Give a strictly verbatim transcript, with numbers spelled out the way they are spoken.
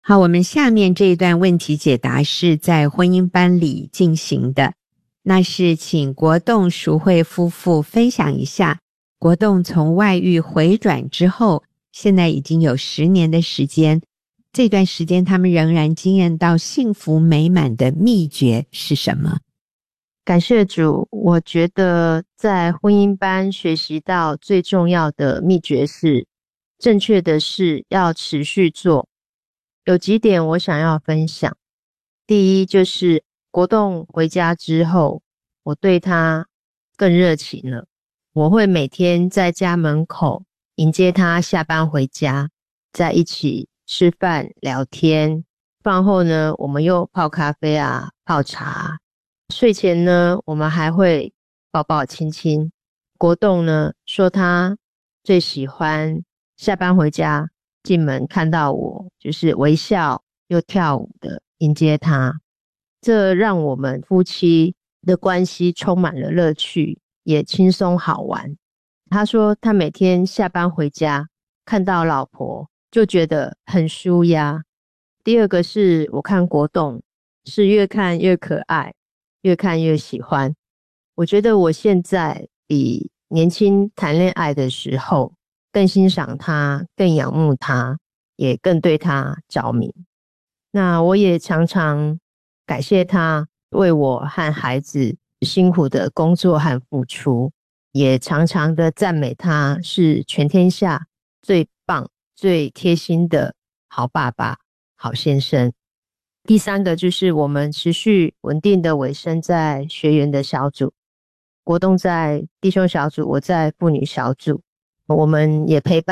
好，我们下面这一段问题解答是在婚姻班里进行的，那是请国栋淑慧夫妇分享一下，国栋从外遇回转之后，现在已经有十年的时间，这段时间他们仍然经验到幸福美满的秘诀是什么？ 感谢主，我觉得在婚姻班学习到最重要的秘诀是，正确的事要持续做。有几点我想要分享。第一，就是国栋回家之后，我对他更热情了。我会每天在家门口迎接他下班回家，在一起吃饭聊天，饭后呢我们又泡咖啡啊泡茶，睡前呢我们还会抱抱亲亲。国栋呢说他最喜欢下班回家进门看到我，就是微笑又跳舞的迎接他，这让我们夫妻的关系充满了乐趣，也轻松好玩。他说他每天下班回家看到老婆就觉得很舒压。第二个是我看国栋是越看越可爱，越看越喜欢。我觉得我现在比年轻谈恋爱的时候更欣赏他，更仰慕他，也更对他着迷。那我也常常感谢他为我和孩子辛苦的工作和付出，也常常的赞美他是全天下最棒最贴心的好爸爸好先生。第三个就是我们持续稳定的委身在学员的小组，国栋在弟兄小组，我在妇女小组，我们也陪伴